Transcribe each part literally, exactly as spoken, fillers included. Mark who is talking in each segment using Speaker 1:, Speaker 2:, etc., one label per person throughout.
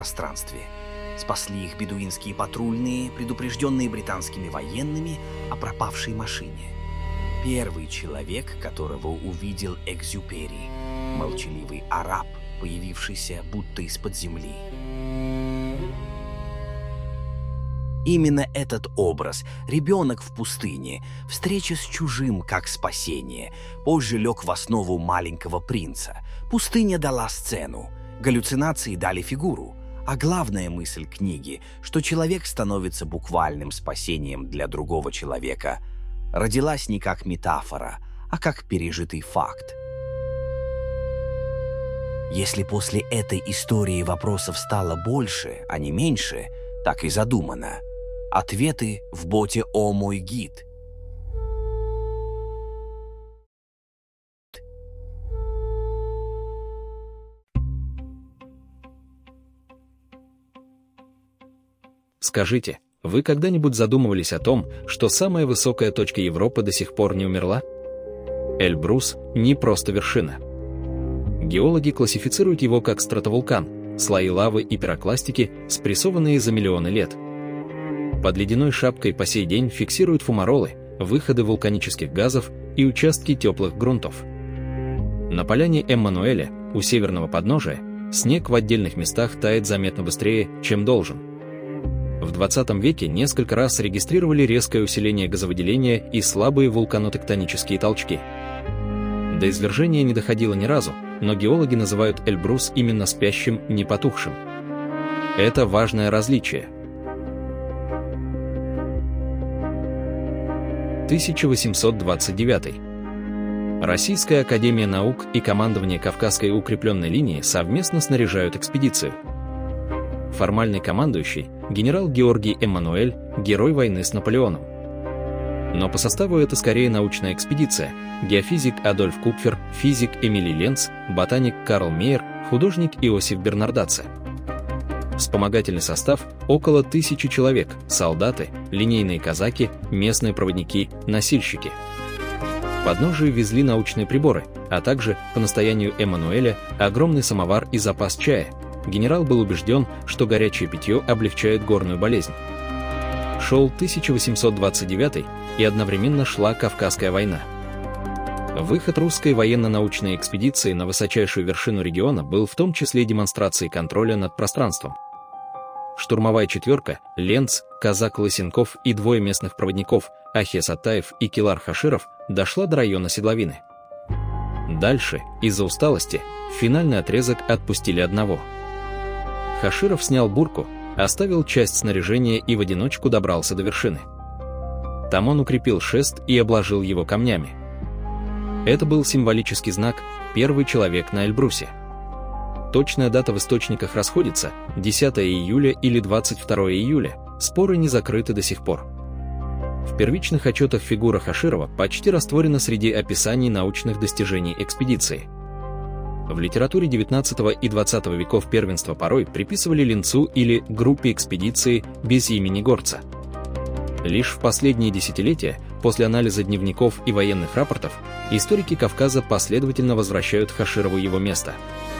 Speaker 1: пространстве. Спасли их бедуинские патрульные, предупрежденные британскими военными о пропавшей машине. Первый человек, которого увидел Экзюпери, молчаливый араб, появившийся будто из-под земли. Именно этот образ, ребенок в пустыне, встреча с чужим как спасение, позже лег в основу «Маленького принца». Пустыня дала сцену, галлюцинации дали фигуру, а главная мысль книги, что человек становится буквальным спасением для другого человека, родилась не как метафора, а как пережитый факт. Если после этой истории вопросов стало больше, а не меньше, так и задумано. Ответы в боте «О мой гид».
Speaker 2: Скажите, вы когда-нибудь задумывались о том, что самая высокая точка Европы до сих пор не умерла? Эльбрус — не просто вершина. Геологи классифицируют его как стратовулкан, слои лавы и пирокластики, спрессованные за миллионы лет. Под ледяной шапкой по сей день фиксируют фумаролы, выходы вулканических газов и участки теплых грунтов. На поляне Эммануэля, у северного подножия, снег в отдельных местах тает заметно быстрее, чем должен. В двадцатом веке несколько раз регистрировали резкое усиление газовыделения и слабые вулканотектонические толчки. До извержения не доходило ни разу, но геологи называют Эльбрус именно спящим, не потухшим. Это важное различие. тысяча восемьсот двадцать девятый. Российская академия наук и командование Кавказской укрепленной линии совместно снаряжают экспедицию. Формальный командующий – генерал Георгий Эммануэль, герой войны с Наполеоном. Но по составу это скорее научная экспедиция. Геофизик Адольф Купфер, физик Эмилий Ленц, ботаник Карл Мейер, художник Иосиф Бернардацци. Вспомогательный состав – около тысячи человек, солдаты, линейные казаки, местные проводники, носильщики. В подножие везли научные приборы, а также, по настоянию Эммануэля, огромный самовар и запас чая. Генерал был убежден, что горячее питье облегчает горную болезнь. Шел тысяча восемьсот двадцать девятый, и одновременно шла Кавказская война. Выход русской военно-научной экспедиции на высочайшую вершину региона был в том числе демонстрацией контроля над пространством. Штурмовая четверка, Ленц, казак Лысенков и двое местных проводников, Ахес Атаев и Килар Хаширов, дошла до района Седловины. Дальше, из-за усталости, в финальный отрезок отпустили одного. Хаширов снял бурку, оставил часть снаряжения и в одиночку добрался до вершины. Там он укрепил шест и обложил его камнями. Это был символический знак «Первый человек на Эльбрусе». Точная дата в источниках расходится – десятое июля или двадцать второе июля, споры не закрыты до сих пор. В первичных отчетах фигура Хаширова почти растворена среди описаний научных достижений экспедиции. В литературе девятнадцатого и двадцатого веков первенство порой приписывали Ленцу или группе экспедиции без имени горца. Лишь в последние десятилетия, после анализа дневников и военных рапортов, историки Кавказа последовательно возвращают Хаширову его место.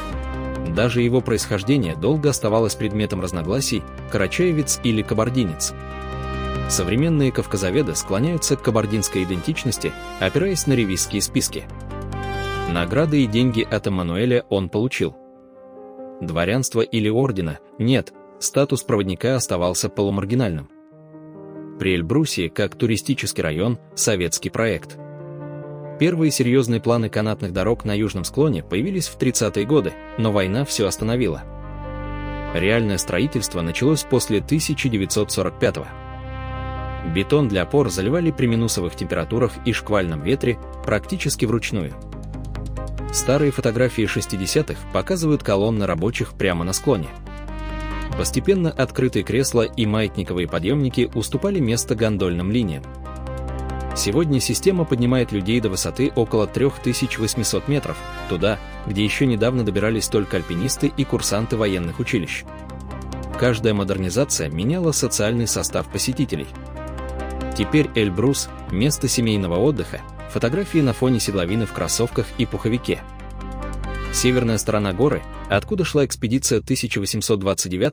Speaker 2: Даже его происхождение долго оставалось предметом разногласий – карачаевец или кабардинец. Современные кавказоведы склоняются к кабардинской идентичности, опираясь на ревизские списки. Награды и деньги от Эммануэля он получил. Дворянства или ордена – нет, статус проводника оставался полумаргинальным. При Эльбрусе, как туристический район, советский проект. Первые серьезные планы канатных дорог на южном склоне появились в тридцатые годы, но война все остановила. Реальное строительство началось после тысяча девятьсот сорок пятого. Бетон для опор заливали при минусовых температурах и шквальном ветре практически вручную. Старые фотографии шестидесятых показывают колонны рабочих прямо на склоне. Постепенно открытые кресла и маятниковые подъемники уступали место гондольным линиям. Сегодня система поднимает людей до высоты около три тысячи восемьсот метров, туда, где еще недавно добирались только альпинисты и курсанты военных училищ. Каждая модернизация меняла социальный состав посетителей. Теперь Эльбрус – место семейного отдыха, фотографии на фоне седловины в кроссовках и пуховике. Северная сторона горы, откуда шла экспедиция тысяча восемьсот двадцать девятого,